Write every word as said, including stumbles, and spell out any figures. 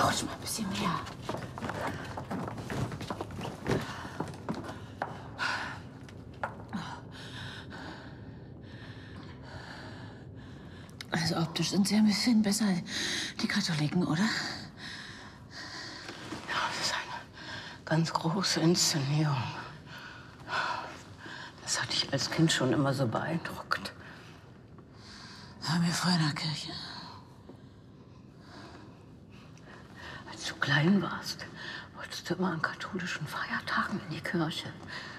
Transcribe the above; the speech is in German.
Rutsch mal ein bisschen mehr. Also optisch sind Sie ein bisschen besser, die Katholiken, oder? Ja, das ist eine ganz große Inszenierung. Das hat dich als Kind schon immer so beeindruckt. Waren wir vorher in der Kirche? Als du klein warst, wolltest du immer an katholischen Feiertagen in die Kirche.